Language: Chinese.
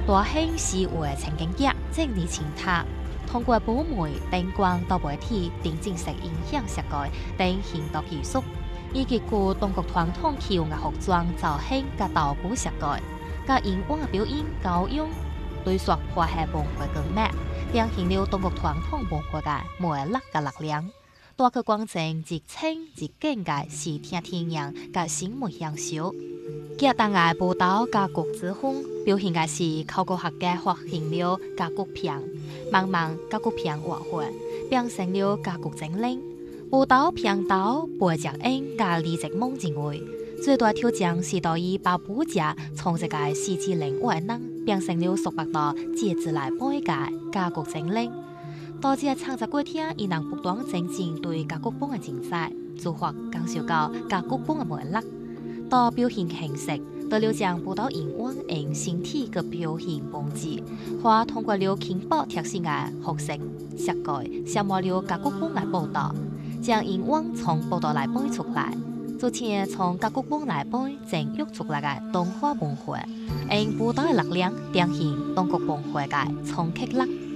大兴是为曾经业正理清塔，通过保媒、灯光到媒体等正式影响设计等现代技术，以及故中国传统器乐服装造型甲道具设计，甲荧光表演教育，对说化下文化更美，彰显了中国传统文化嘅魅力甲力量。大去广正一清一景嘅视听天然甲醒目享受。吉当嘅舞蹈甲国之风，表现嘅是考古学家发现了甲骨片，慢慢甲骨片活化，变成了甲骨精灵。舞蹈片刀背脊鹰甲理直梦之外，最大挑战是到以把舞者从这个四肢灵活能变成了数百道节子来背嘅甲骨精灵。多只创作过听，伊能不断增进对甲骨本嘅认识，做法感受到甲骨本嘅魅力。到表现形式，得了将舞蹈演员用身体嘅表现方式，或通过了轻薄特性嘅服饰设计，消磨了甲骨本嘅舞蹈，将演员从舞蹈内背出来，做成从甲骨本内背整育出来嘅动画文化，用舞蹈嘅力量，彰显中国文化嘅冲击力。